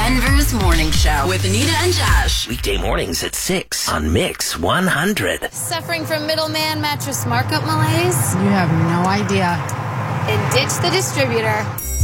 Denver's Morning Show with Anita and Josh. Weekday mornings at 6 on Mix 100. Suffering from middleman mattress markup malaise? You have no idea. Then ditch the distributor.